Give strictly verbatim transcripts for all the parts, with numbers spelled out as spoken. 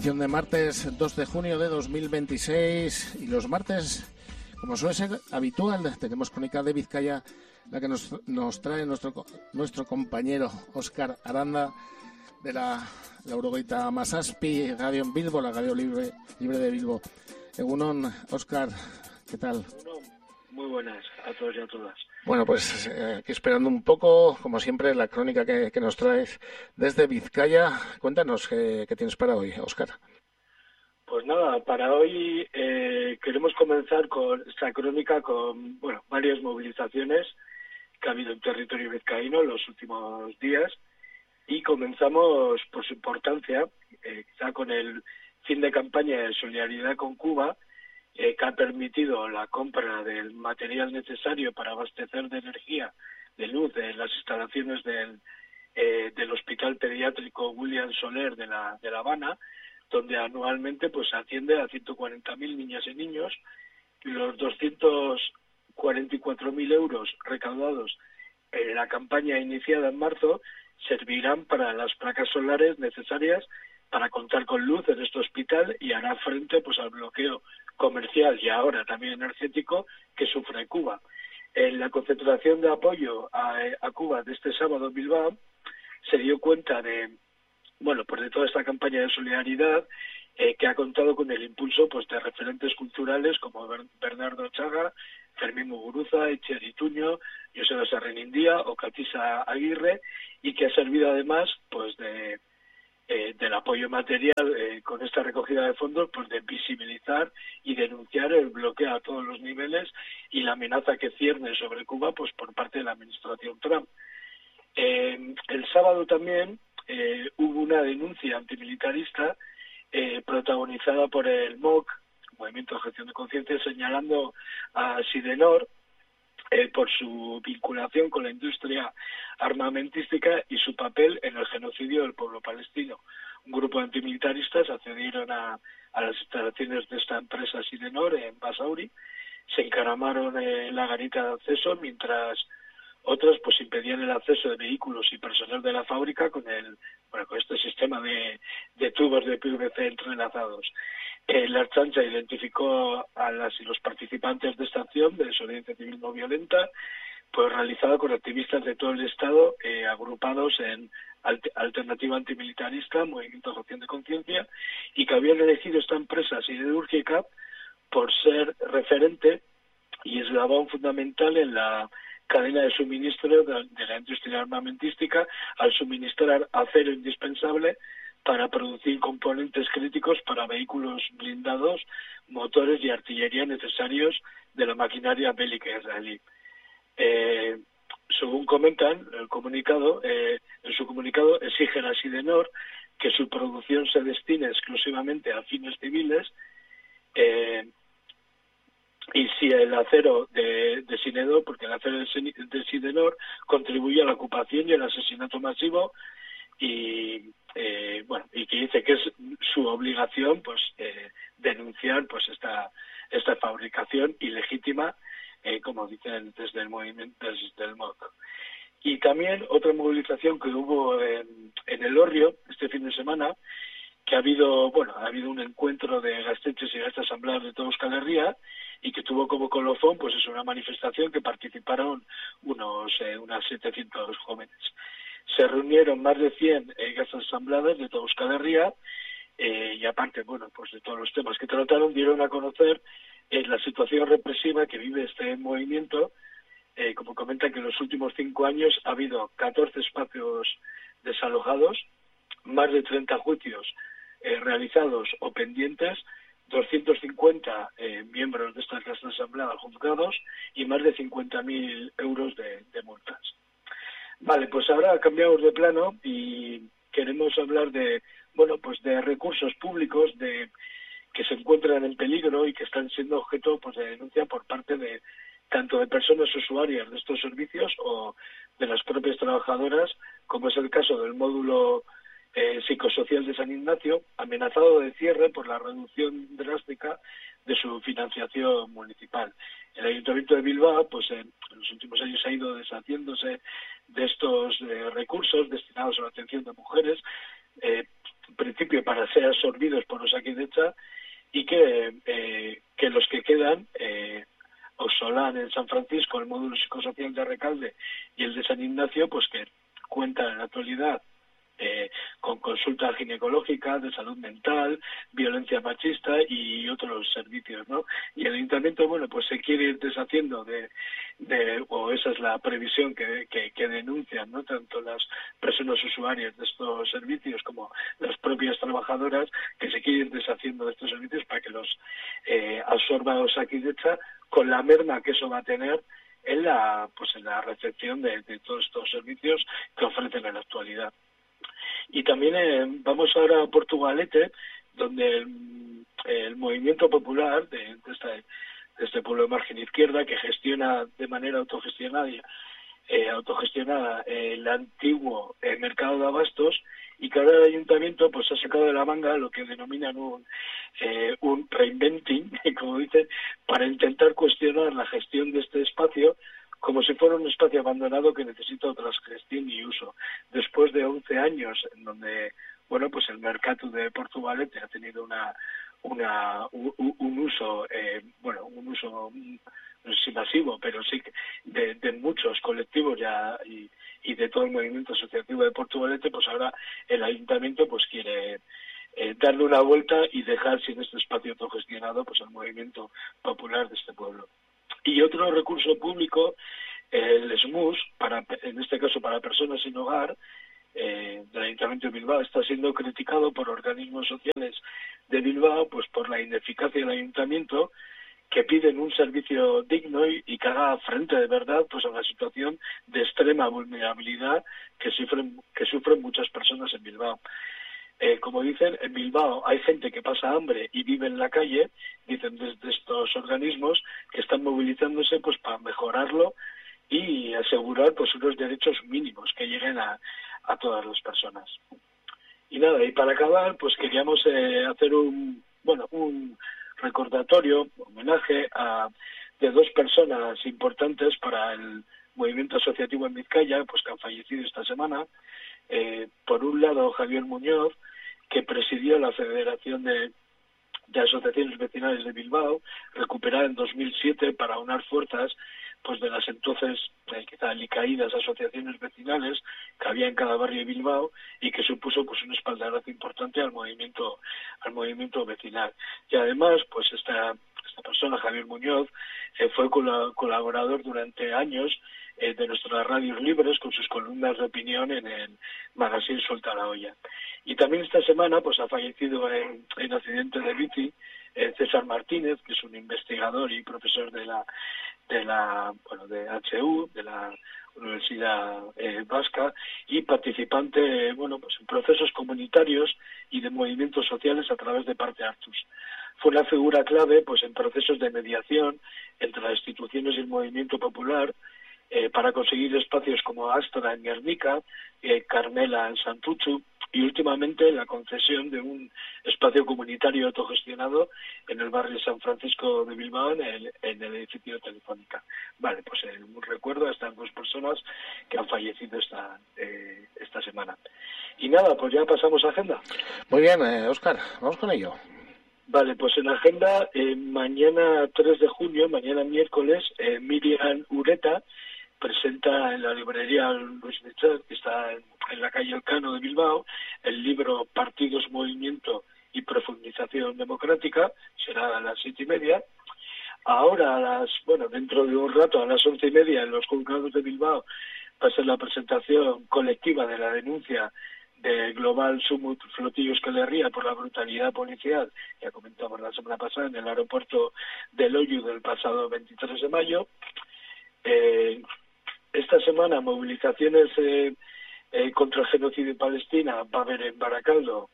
edición de martes dos de junio de dos mil veintiséis, y los martes, como suele ser habitual, tenemos crónica de Vizcaya, la que nos, nos trae nuestro nuestro compañero Óscar Aranda de la Laurogeita Masaspi, Radio en Bilbo, la radio libre, libre de Bilbo. Egunon, Óscar, ¿qué tal? Muy buenas a todos y a todas. Bueno, pues eh, aquí esperando un poco, como siempre, la crónica que, que nos traes desde Vizcaya. Cuéntanos qué, qué tienes para hoy, Óscar. Pues nada, para hoy eh, queremos comenzar con esta crónica con bueno varias movilizaciones que ha habido en territorio vizcaíno en los últimos días, y comenzamos por su importancia, eh, quizá con el fin de campaña de solidaridad con Cuba, eh, que ha permitido la compra del material necesario para abastecer de energía, de luz, en las instalaciones del, eh, del Hospital Pediátrico William Soler de La, de La Habana, donde anualmente pues atiende a ciento cuarenta mil niñas y niños. Los doscientos cuarenta y cuatro mil euros recaudados en la campaña iniciada en marzo servirán para las placas solares necesarias para contar con luz en este hospital, y hará frente pues al bloqueo comercial y ahora también energético que sufre Cuba. En la concentración de apoyo a, a Cuba de este sábado en Bilbao se dio cuenta de bueno pues de toda esta campaña de solidaridad, eh, que ha contado con el impulso pues de referentes culturales como Bernardo Chaga, Fermín Muguruza, Itziar Ituño, Joseba Sarrenindía o Catisa Aguirre, y que ha servido además pues de Eh, del apoyo material eh, con esta recogida de fondos, pues de visibilizar y denunciar el bloqueo a todos los niveles y la amenaza que cierne sobre Cuba pues por parte de la administración Trump. Eh, el sábado también eh, hubo una denuncia antimilitarista eh, protagonizada por el M O C, Movimiento de Objeción de Conciencia, señalando a Sidenor Eh, por su vinculación con la industria armamentística y su papel en el genocidio del pueblo palestino. Un grupo de antimilitaristas accedieron a, a las instalaciones de esta empresa Sidenor en Basauri, se encaramaron en la garita de acceso, mientras otros pues impedían el acceso de vehículos y personal de la fábrica con el bueno con este sistema de, de tubos de P V C entrelazados. Eh, la Archancha identificó a las y los participantes de esta acción de desobediencia civil no violenta, pues realizada con activistas de todo el Estado, eh, agrupados en Alt- Alternativa Antimilitarista, Movimiento de Objeción de Conciencia, y que habían elegido esta empresa siderúrgica por ser referente y eslabón fundamental en la cadena de suministro de, de la industria armamentística, al suministrar acero indispensable para producir componentes críticos para vehículos blindados, motores y artillería necesarios de la maquinaria bélica israelí. Eh, según comentan el comunicado, eh, en su comunicado exigen a Sidenor que su producción se destine exclusivamente a fines civiles, eh, y si el acero de, de Sidenor, porque el acero de Sidenor contribuye a la ocupación y el asesinato masivo, y eh, bueno y que dice que es su obligación pues eh, denunciar pues esta esta fabricación ilegítima, eh, como dicen desde el movimiento desde el M O C. Y también otra movilización que hubo en, en Elorrio este fin de semana, que ha habido bueno ha habido un encuentro de gaztetxes y gaztas asambleas de toda Euskal Herria, y que tuvo como colofón pues es una manifestación que participaron unos eh, unas setecientos jóvenes. Se reunieron más de cien eh, gaztas asambleadas de toda Euskal Herria, eh, y aparte bueno pues de todos los temas que trataron, dieron a conocer eh, la situación represiva que vive este movimiento. Eh, como comentan, que en los últimos cinco años ha habido catorce espacios desalojados, más de treinta juicios eh, realizados o pendientes, doscientos cincuenta eh, miembros de estas gaztas asambleadas juzgados y más de cincuenta mil euros de, de multas. Vale, pues ahora cambiamos de plano y queremos hablar de bueno pues de recursos públicos de que se encuentran en peligro y que están siendo objeto pues de denuncia por parte de tanto de personas usuarias de estos servicios o de las propias trabajadoras, como es el caso del módulo eh, psicosocial de San Ignacio, amenazado de cierre por la reducción drástica de su financiación municipal. El Ayuntamiento de Bilbao, pues en, en los últimos años ha ido deshaciéndose de estos eh, recursos destinados a la atención de mujeres, eh, en principio para ser absorbidos por Osakidetza, y que, eh, que los que quedan, eh, Ausolán en San Francisco, el módulo psicosocial de Recalde y el de San Ignacio, pues que cuentan en la actualidad eh, con consulta ginecológica, de salud mental, violencia machista y otros servicios, ¿no? Y el ayuntamiento, bueno, pues se quiere ir deshaciendo de, de o esa es la previsión que, que, que denuncian, ¿no? Tanto las personas usuarias de estos servicios como las propias trabajadoras, que se quiere ir deshaciendo de estos servicios para que los eh, absorba Osakidetza, con la merma que eso va a tener en la pues en la recepción de, de todos estos servicios que ofrecen en la actualidad. Y también eh, vamos ahora a Portugalete, donde el, el movimiento popular de, de, este, de este pueblo de margen izquierda, que gestiona de manera autogestionada, eh, autogestionada eh, el antiguo eh, mercado de abastos, y que ahora el ayuntamiento pues ha sacado de la manga lo que denominan un, eh, un reinventing, como dicen, para intentar cuestionar la gestión de este espacio como si fuera un espacio abandonado que necesita otra gestión y uso. Después de once años en donde, bueno, pues el mercado de Portugalete ha tenido una, una un, un uso, eh, bueno, un uso no sé si masivo, pero sí de, de muchos colectivos ya y, y de todo el movimiento asociativo de Portugalete, pues ahora el ayuntamiento pues quiere eh, darle una vuelta y dejar sin este espacio autogestionado pues el movimiento popular de este pueblo. Y otro recurso público, el S M U S, para, en este caso para personas sin hogar, eh, del Ayuntamiento de Bilbao, está siendo criticado por organismos sociales de Bilbao pues por la ineficacia del Ayuntamiento, que piden un servicio digno y, y que haga frente de verdad pues a la situación de extrema vulnerabilidad que sufren, que sufren muchas personas en Bilbao. Eh, como dicen, en Bilbao hay gente que pasa hambre y vive en la calle, dicen desde estos organismos que están movilizándose pues para mejorarlo y asegurar pues unos derechos mínimos que lleguen a, a todas las personas. Y nada, y para acabar, pues queríamos eh, hacer un, bueno, un recordatorio, homenaje a de dos personas importantes para el movimiento asociativo en Vizcaya, pues que han fallecido esta semana. Eh, por un lado, Javier Muñoz, que presidió la Federación de, de Asociaciones Vecinales de Bilbao, recuperada en dos mil siete para unar fuerzas pues de las entonces eh, quizá alicaídas asociaciones vecinales que había en cada barrio de Bilbao, y que supuso pues un espaldarazo importante al movimiento al movimiento vecinal. Y además pues esta esta persona, Javier Muñoz, eh, fue colaborador durante años eh, de nuestras radios libres con sus columnas de opinión en el magazine Suelta la Olla. Y también esta semana pues ha fallecido en, en accidente de bici eh, César Martínez, que es un investigador y profesor de la de la bueno de H U, de la Universidad eh, Vasca, y participante eh, bueno pues en procesos comunitarios y de movimientos sociales a través de Parte Artus. Fue una figura clave pues en procesos de mediación entre las instituciones y el movimiento popular eh, para conseguir espacios como Astra en Guernica, eh, Carmela en Santuchu, y últimamente la concesión de un espacio comunitario autogestionado en el barrio San Francisco de Bilbao, en el, en el edificio de Telefónica. Vale, pues eh, un recuerdo a estas dos personas que han fallecido esta, eh, esta semana. Y nada, pues ya pasamos a agenda. Muy bien, eh, Óscar, vamos con ello. Vale, pues en agenda, eh, mañana tres de junio, mañana miércoles, eh, Miriam Ureta presenta en la librería Luis Michel, que está en, en la calle Elcano de Bilbao, el libro Partidos, Movimiento y Profundización Democrática. Será a las siete y media. Ahora, a las, bueno, dentro de un rato, a las once y media, en los juzgados de Bilbao, va a ser la presentación colectiva de la denuncia de Global Sumut Flotillo Euskal Herria por la brutalidad policial, que comentamos la semana pasada en el aeropuerto de Loiu del pasado veintitrés de mayo. Eh, esta semana movilizaciones eh, eh, contra el genocidio en Palestina va a haber en Baracaldo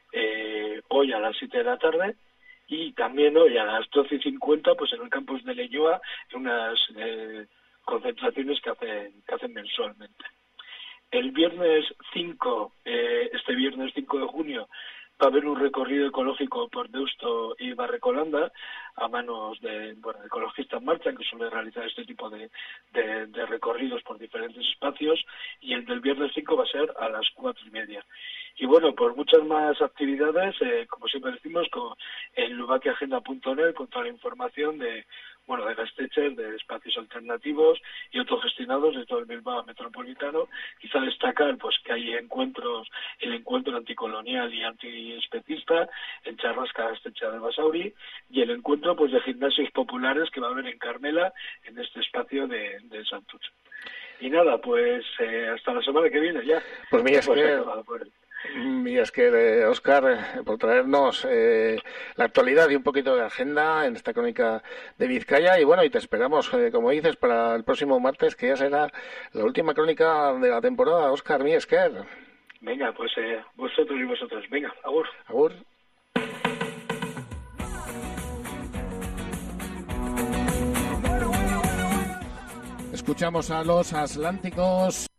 eh, hoy a las siete de la tarde, y también hoy a las doce y cincuenta pues en el campus de Leñoa, unas eh, concentraciones que hacen, que hacen mensualmente. El viernes cinco, eh, este viernes cinco de junio, va a haber un recorrido ecológico por Deusto y Barrecolanda a manos de, bueno, de Ecologista en Marcha, que suele realizar este tipo de, de, de recorridos por diferentes espacios, y el del viernes cinco va a ser a las cuatro y media. Y bueno, pues muchas más actividades, eh, como siempre decimos, con, en lubakiagenda punto net, con toda la información de, bueno, de Gasteiz, de espacios alternativos y autogestionados de todo el Bilbao metropolitano. Quizá destacar pues que hay encuentros, el encuentro anticolonial y antiespecista en Charrasca, Gasteiz de Basauri, y el encuentro pues de gimnasios populares que va a haber en Carmela, en este espacio de, de Santucho. Y nada, pues eh, hasta la semana que viene ya. Pues mira, es pues, que... Y es que, eh, Óscar, eh, por traernos eh, la actualidad y un poquito de agenda en esta crónica de Vizcaya. Y bueno, y te esperamos, eh, como dices, para el próximo martes, que ya será la última crónica de la temporada. Óscar Miesker. Venga, pues eh, vosotros y vosotros. Venga, agur. Agur. Escuchamos a los Atlánticos.